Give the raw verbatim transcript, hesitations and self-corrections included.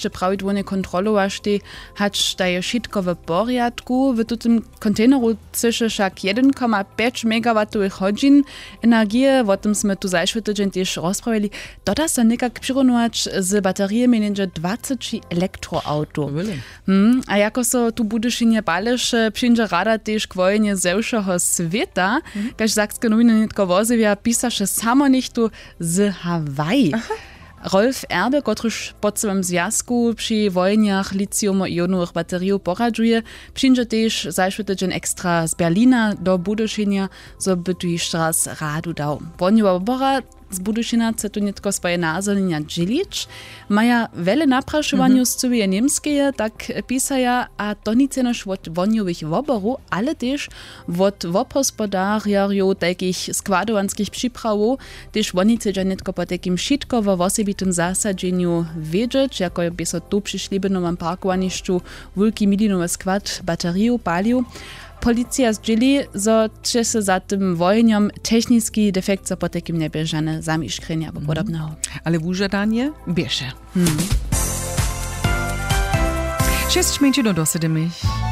jeszcze prawidłownie kontrolować, hać daje wszystko w porządku. W tym konteneru cyszy však jeden przecinek pięć megawatów godzin energii, o tym sme tu zajszły tydzień też rozprawili. Doda się niekak przyrównać z bateriami między dwadzieścia elektroauto. Hmm, a jako so tu budeš nie balisz, przyjdzie rada też k wojnie zewszego świata, mm. kaž Sakskie nowiny nitko wozywia, pisaše samo nichtu z Hawaii. Aha. Rolf Erbe, kotryż pod swym związku przy wojniach lithium-ionowych bateriów poradzuje, przyjdzie też zajszły tydzień ekstra z Berlina do Budyszenia, so by tu jeszcze raz radu dał. Wojnie obora z Budyszina chce tu nitko swoje nazolenia dzielić. Maja wiele napraszowania mm-hmm. z całej niemskie, tak pisaja, a to nic noż od wojniowych woborów, ale też od wopospodariarów takich składowanskich przyprawów, też oni chcą nitko po takim szitko w osobitym zasadzeniu wiedzieć, jako by so tu przy ślibnym parkowaniszczu wielki milionowy skład bateriów palił. Policja zdzieli, że czy się za tym wojniom techniczny defekt za po takim nie bierze żadne zamieszkania albo podobnego. Ale w użadanie bierze. Hmm. Sześć minut do siedmiu.